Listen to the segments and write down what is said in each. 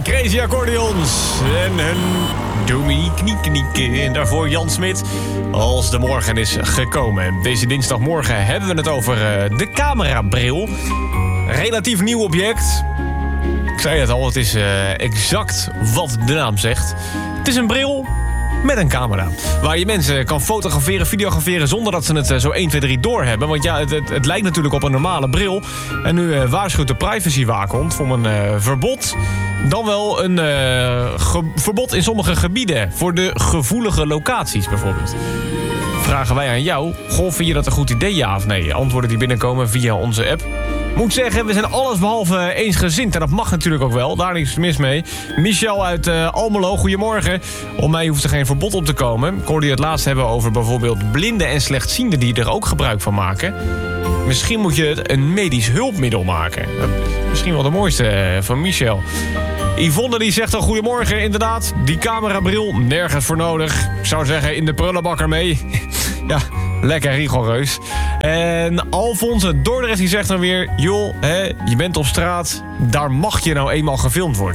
Crazy Accordions en hun Dominique Kniek. En daarvoor Jan Smit als de morgen is gekomen. Deze dinsdagmorgen hebben we het over de camerabril. Relatief nieuw object. Ik zei het al, het is exact wat de naam zegt. Het is een bril met een camera. Waar je mensen kan fotograferen, videograferen zonder dat ze het zo 1, 2, 3 doorhebben. Want ja, het lijkt natuurlijk op een normale bril. En nu waarschuwt de privacywaakhond voor een verbod. Dan wel een verbod in sommige gebieden. Voor de gevoelige locaties bijvoorbeeld. Vragen wij aan jou, goh, vind je dat een goed idee, ja of nee? Antwoorden die binnenkomen via onze app. Moet zeggen, we zijn allesbehalve eensgezind. En dat mag natuurlijk ook wel, daar niks mis mee. Michel uit Almelo, goedemorgen. Om mij hoeft er geen verbod op te komen. Ik hoorde je het laatst hebben over bijvoorbeeld blinden en slechtzienden die er ook gebruik van maken. Misschien moet je het een medisch hulpmiddel maken. Misschien wel de mooiste van Michel. Yvonne die zegt al goedemorgen, inderdaad. Die camerabril, nergens voor nodig. Ik zou zeggen, in de prullenbak ermee. Ja, lekker rigoureus. En Alfons Dordrecht die zegt dan weer... joh, je bent op straat, daar mag je nou eenmaal gefilmd worden.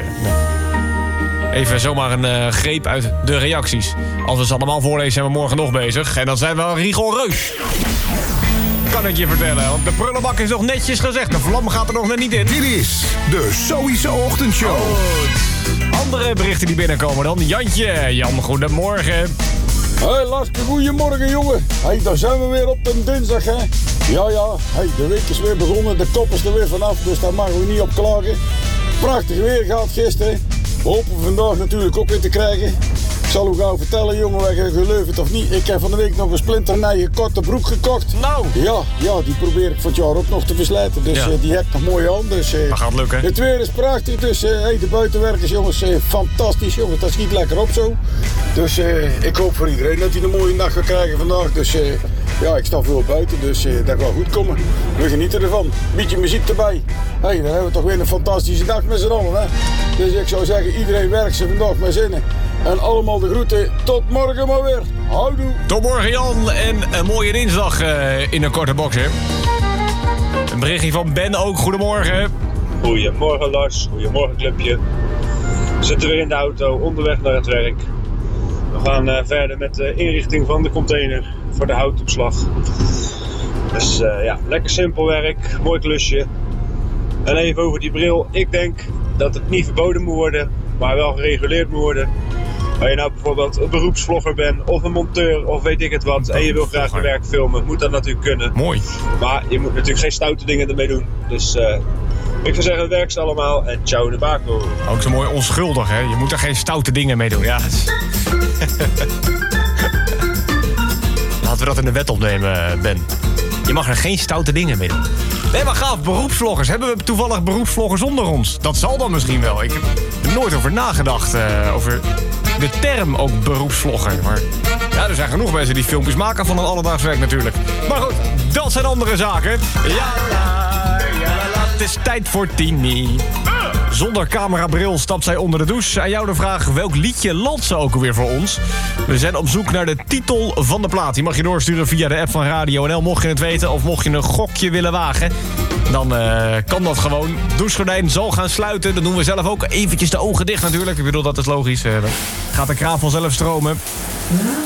Even zomaar een greep uit de reacties. Als we ze allemaal voorlezen zijn we morgen nog bezig. En dan zijn we wel rigoureus. Kan ik je vertellen, want de prullenbak is nog netjes gezegd. De vlam gaat er nog net niet in. Dit is de Zoïse Ochtendshow. Goed. Andere berichten die binnenkomen dan. Jantje, Jan, goedemorgen. Hey Laske, goedemorgen jongen. Hey, daar zijn we weer op een dinsdag hè. Ja, hey, de week is weer begonnen, de kop is er weer vanaf, dus daar mogen we niet op klagen. Prachtig weer gehad gisteren. We hopen vandaag natuurlijk ook weer te krijgen. Ik zal u gauw vertellen jongen, wij geloof het of niet. Ik heb van de week nog een splinternieuwe korte broek gekocht. Nou. Ja, die probeer ik van het jaar ook nog te verslijten. Dus ja. Die heb ik nog mooi aan. Dus, dat gaat lukken. Het weer is prachtig, dus de buitenwerkers jongens, fantastisch jongens. Dat schiet lekker op zo. Dus ik hoop voor iedereen dat hij een mooie nacht gaat krijgen vandaag. Dus ik sta veel buiten, dus dat gaat goed komen. We genieten ervan. Beetje muziek erbij. Hey, dan hebben we toch weer een fantastische dag met z'n allen, hè. Dus ik zou zeggen, iedereen werkt ze vandaag met zinnen. En allemaal de groeten. Tot morgen maar weer. Houdoe. Tot morgen Jan. En een mooie dinsdag in een korte box, hè. Een berichtje van Ben ook. Goedemorgen. Goedemorgen Lars. Goedemorgen clubje. We zitten weer in de auto onderweg naar het werk. We gaan verder met de inrichting van de container voor de houtopslag. Dus lekker simpel werk. Mooi klusje. En even over die bril. Ik denk dat het niet verboden moet worden, maar wel gereguleerd moet worden. Als je nou bijvoorbeeld een beroepsvlogger bent of een monteur of weet ik het wat en je wil graag je werk filmen, moet dat natuurlijk kunnen. Mooi. Maar je moet natuurlijk geen stoute dingen ermee doen. Dus ik zou zeggen, werk ze allemaal en ciao de bako. Ook zo mooi onschuldig, hè? Je moet er geen stoute dingen mee doen. Ja. Laten we dat in de wet opnemen, Ben. Je mag er geen stoute dingen mee doen. Nee, maar gaaf, beroepsvloggers. Hebben we toevallig beroepsvloggers onder ons? Dat zal dan misschien wel. Ik heb er nooit over nagedacht, over de term ook beroepsvlogger. Maar ja, er zijn genoeg mensen die filmpjes maken van een alledaags werk natuurlijk. Maar goed, dat zijn andere zaken. Ja, het is tijd voor Tini. Zonder camerabril stapt zij onder de douche. Aan jou de vraag, welk liedje landt ze ook alweer voor ons? We zijn op zoek naar de titel van de plaat. Die mag je doorsturen via de app van Radio NL, mocht je het weten. Of mocht je een gokje willen wagen, dan kan dat gewoon. Douchegordijn zal gaan sluiten. Dan doen we zelf ook eventjes de ogen dicht natuurlijk. Ik bedoel, dat is logisch. Gaat de kraan vanzelf stromen.